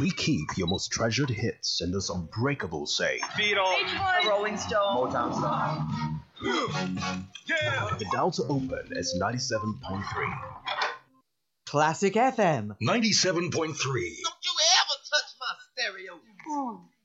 We keep your most treasured hits in this unbreakable safe. Beatles, the Rolling Stones, Motown style. Yeah! The dial to open is 97.3. Classic FM. 97.3. Don't you ever touch my stereo.